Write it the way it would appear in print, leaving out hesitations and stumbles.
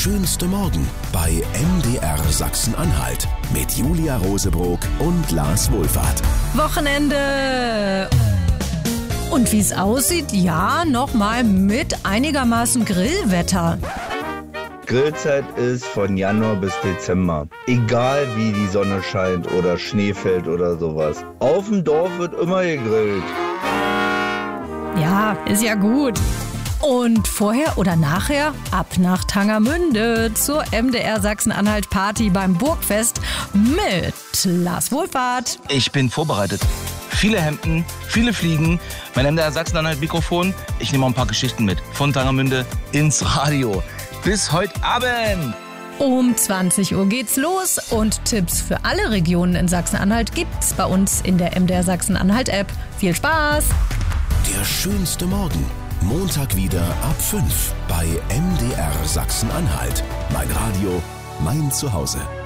schönste Morgen bei MDR Sachsen-Anhalt mit Julia Rosebrock und Lars Wohlfahrt. Wochenende! Und wie es aussieht, ja, nochmal mit einigermaßen Grillwetter. Grillzeit ist von Januar bis Dezember. Egal wie die Sonne scheint oder Schnee fällt oder sowas. Auf dem Dorf wird immer gegrillt. Ja, ist ja gut. Und vorher oder nachher ab nach Tangermünde zur MDR Sachsen-Anhalt Party beim Burgfest mit Lars Wohlfahrt. Ich bin vorbereitet. Viele Hemden, viele Fliegen, mein MDR Sachsen-Anhalt Mikrofon. Ich nehme auch ein paar Geschichten mit von Tangermünde ins Radio. Bis heute Abend. Um 20 Uhr geht's los und Tipps für alle Regionen in Sachsen-Anhalt gibt's bei uns in der MDR Sachsen-Anhalt App. Viel Spaß! Der schönste Morgen. Montag wieder ab 5 bei MDR Sachsen-Anhalt. Mein Radio, mein Zuhause.